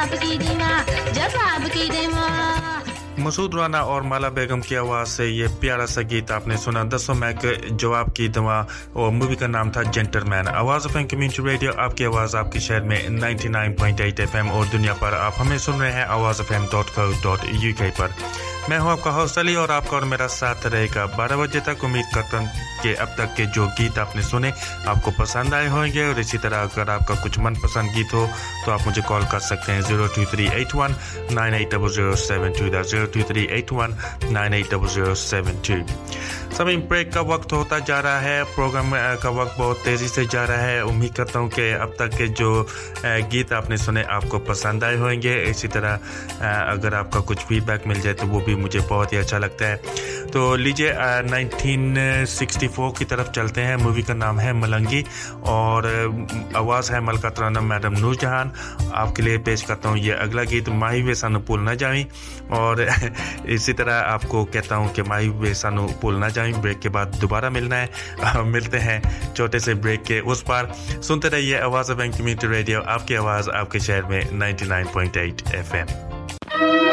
जवाब की दे माँ। मसूद राना और माला बेगम की आवाज़ से ये प्यारा सा गीत आपने सुना। 10 मैक जवाब की दवा और मूवी का नाम था जेंटलमैन। आवाज़ एफएम कम्युनिटी रेडियो, आपकी आवाज़ आपके शहर में 99.8 एफएम और दुनिया पर आप हमें सुन रहे हैं awazfm.co.uk पर। मैं हूं आपका होस्ट अली और आपका और मेरा साथ रहेगा 12 बजे तक। उम्मीद करता हूं कि अब तक के जो गीत आपने सुने आपको पसंद आए होंगे और इसी तरह अगर आपका कुछ मनपसंद गीत हो तो आप मुझे कॉल कर सकते हैं 02381980072 02381980072। सभी ब्रेक का वक्त होता जा रहा है, प्रोग्राम का वक्त बहुत तेज़ी से जा रहा है। उम्मीद करता हूं कि अब तक के जो गीत आपने सुने आपको पसंद आए होंगे। इसी तरह अगर आपका कुछ फीडबैक मिल जाए तो वो भी मुझे बहुत ही अच्छा लगता है। तो लीजिए 1964 की तरफ चलते हैं। मूवी का नाम है मलंगी और आवाज़ है मलका तराना मैडम नूरजहान। आपके लिए पेश करता हूँ ये अगला गीत, माही वे सानू भूल ना जावी। और इसी तरह आपको कहता हूँ कि माही वे सानू भूल ना जावी। ब्रेक के बाद दोबारा मिलना है, मिलते हैं छोटे से ब्रेक के उस पार। सुनते रहिए आवाज़ एफएम कम्युनिटी रेडियो, आपकी आवाज़ आपके शहर में 99.8 एफएम।